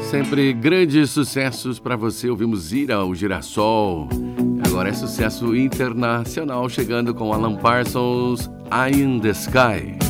Sempre grandes sucessos para você. Ouvimos Ira, o Girassol. Agora é sucesso internacional, chegando com Alan Parsons, Eye in the Sky.